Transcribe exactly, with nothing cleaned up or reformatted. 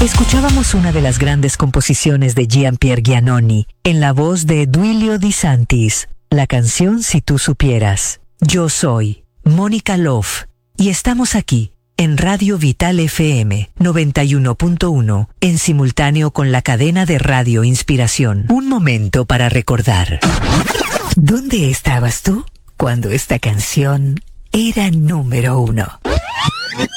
Escuchábamos una de las grandes composiciones de Gian-Pier Giannoni, en la voz de Duilio Di Santis, la canción Si tú supieras. Yo soy Mónica Love y estamos aquí en Radio Vital F M noventa y uno punto uno, en simultáneo con la cadena de Radio Inspiración. Un momento para recordar. ¿Dónde estabas tú cuando esta canción era número uno?